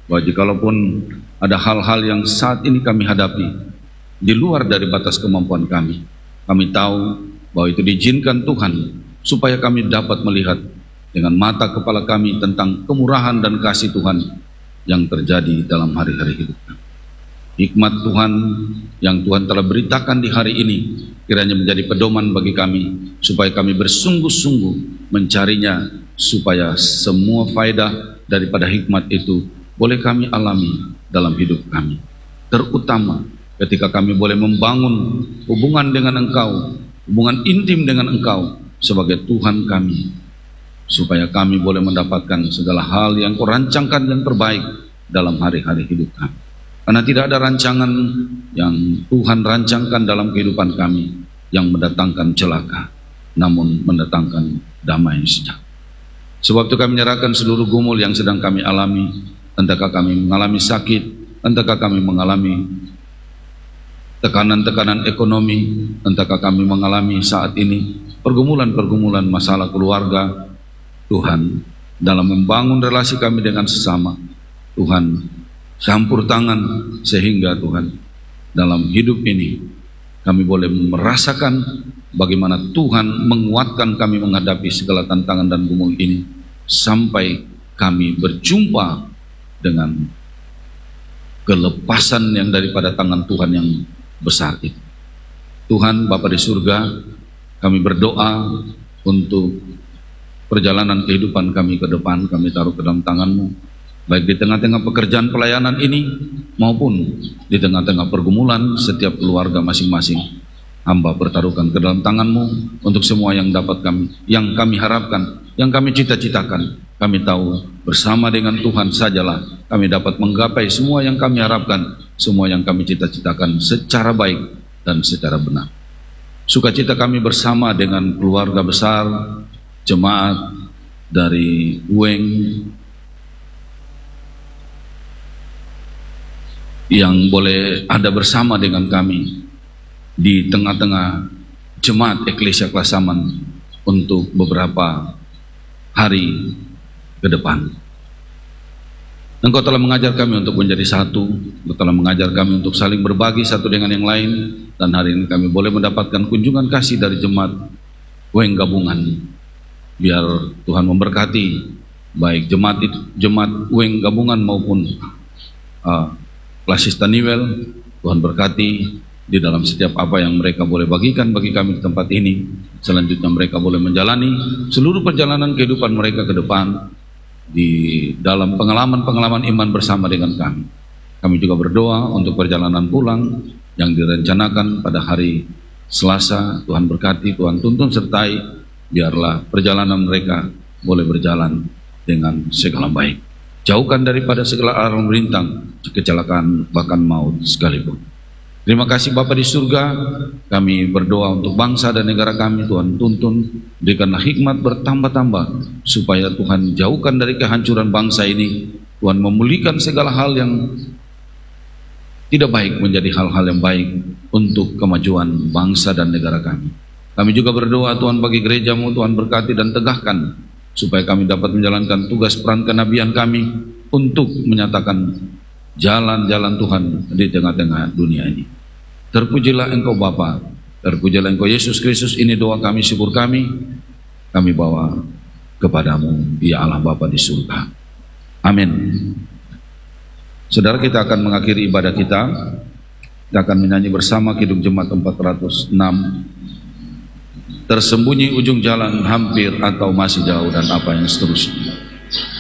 bahwa jikalaupun ada hal-hal yang saat ini kami hadapi di luar dari batas kemampuan kami tahu bahwa itu diizinkan Tuhan supaya kami dapat melihat dengan mata kepala kami tentang kemurahan dan kasih Tuhan yang terjadi dalam hari-hari hidup kami. Hikmat Tuhan yang Tuhan telah beritakan di hari ini kiranya menjadi pedoman bagi kami supaya kami bersungguh-sungguh mencarinya, supaya semua faedah daripada hikmat itu boleh kami alami dalam hidup kami, terutama ketika kami boleh membangun hubungan dengan Engkau, hubungan intim dengan Engkau sebagai Tuhan kami, supaya kami boleh mendapatkan segala hal yang Kau rancangkan yang terbaik dalam hari-hari hidup kami. Karena tidak ada rancangan yang Tuhan rancangkan dalam kehidupan kami yang mendatangkan celaka, namun mendatangkan damai sejahtera. Sebab itu kami menyerahkan seluruh gumul yang sedang kami alami, entahkah kami mengalami sakit, entahkah kami mengalami tekanan-tekanan ekonomi, entahkah kami mengalami saat ini pergumulan-pergumulan masalah keluarga. Tuhan, dalam membangun relasi kami dengan sesama, Tuhan campur tangan sehingga Tuhan dalam hidup ini kami boleh merasakan bagaimana Tuhan menguatkan kami menghadapi segala tantangan dan gumul ini sampai kami berjumpa dengan kelepasan yang daripada tangan Tuhan yang besar itu. Tuhan Bapa di surga, kami berdoa untuk perjalanan kehidupan kami ke depan, kami taruh ke dalam tangan-Mu, baik di tengah-tengah pekerjaan pelayanan ini maupun di tengah-tengah pergumulan setiap keluarga masing-masing. Hamba bertaruhkan ke dalam tangan-Mu untuk semua yang dapat kami harapkan, yang kami cita-citakan. Kami tahu bersama dengan Tuhan sajalah kami dapat menggapai semua yang kami harapkan, semua yang kami cita-citakan secara baik dan secara benar. Sukacita kami bersama dengan keluarga besar jemaat dari Ueng yang boleh ada bersama dengan kami di tengah-tengah jemaat Eklesia Klasaman untuk beberapa hari ke depan. Engkau telah mengajar kami untuk menjadi satu, Engkau telah mengajar kami untuk saling berbagi satu dengan yang lain, dan hari ini kami boleh mendapatkan kunjungan kasih dari jemaat Ueng Gabungan. Biar Tuhan memberkati baik jemaat Ueng Gabungan maupun Klasista Niwel. Tuhan berkati di dalam setiap apa yang mereka boleh bagikan bagi kami di tempat ini. Selanjutnya mereka boleh menjalani seluruh perjalanan kehidupan mereka ke depan di dalam pengalaman-pengalaman iman bersama dengan kami. Kami juga berdoa untuk perjalanan pulang yang direncanakan pada hari Selasa. Tuhan berkati, Tuhan tuntun sertai, biarlah perjalanan mereka boleh berjalan dengan segala baik. Jauhkan daripada segala arah merintang, kecelakaan, bahkan maut sekalipun. Terima kasih Bapa di surga, kami berdoa untuk bangsa dan negara kami. Tuhan tuntun, berikanlah hikmat bertambah-tambah, supaya Tuhan jauhkan dari kehancuran bangsa ini. Tuhan memulihkan segala hal yang tidak baik menjadi hal-hal yang baik untuk kemajuan bangsa dan negara kami. Kami juga berdoa Tuhan bagi gereja-Mu, Tuhan berkati dan tegakkan, supaya kami dapat menjalankan tugas peran kenabian kami untuk menyatakan jalan-jalan Tuhan di tengah-tengah dunia ini. Terpujilah Engkau Bapa, terpujilah Engkau Yesus Kristus. Ini doa kami, syukur kami bawa kepadamu, ya Allah Bapa di surga. Amin. Saudara, kita akan mengakhiri ibadah kita. Kita akan menyanyi bersama Kidung Jemaat 406, tersembunyi ujung jalan hampir atau masih jauh, dan apa yang seterusnya.